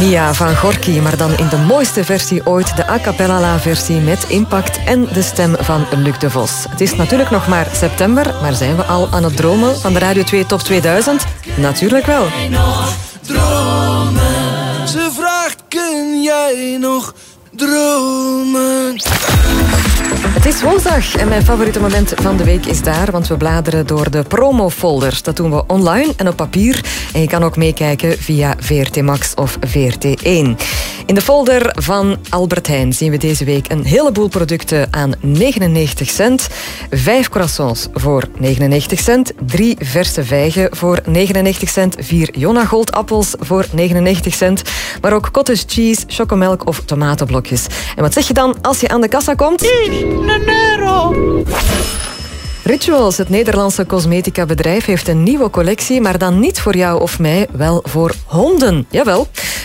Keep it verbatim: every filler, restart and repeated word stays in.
Mia van Gorky, maar dan in de mooiste versie ooit, de a cappella versie met impact en de stem van Luc de Vos. Het is natuurlijk nog maar september, maar zijn we al aan het dromen van de Radio twee Top tweeduizend? Natuurlijk wel. Nog dromen. Ze vraagt, kun jij nog dromen? Het is woensdag en mijn favoriete moment van de week is daar, want we bladeren door de promofolders. Dat doen we online en op papier. En je kan ook meekijken via V R T Max of V R T één. In de folder van Albert Heijn zien we deze week een heleboel producten aan negenennegentig cent. Vijf croissants voor negenennegentig cent. Drie verse vijgen voor negenennegentig cent. Vier Jona Goldappels voor negenennegentig cent. Maar ook cottage cheese, chocomelk of tomatenblokjes. En wat zeg je dan als je aan de kassa komt? Een euro. Rituals, het Nederlandse cosmetica-bedrijf, heeft een nieuwe collectie, maar dan niet voor jou of mij, wel voor honden. Jawel.